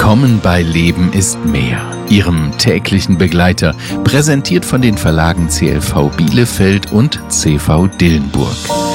Willkommen bei Leben ist mehr, Ihrem täglichen Begleiter, präsentiert von den Verlagen CLV Bielefeld und CV Dillenburg.